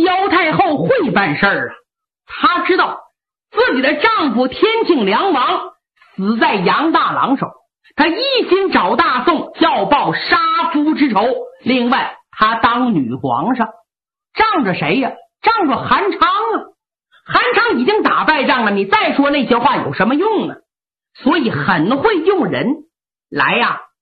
萧太后会办事儿啊，她知道自己的丈夫天庆梁王死在杨大郎手，她一心找大宋要报杀夫之仇。另外她当女皇上仗着谁呀？仗着韩昌啊！韩昌已经打败仗了，你再说那些话有什么用呢？所以很会用人来呀，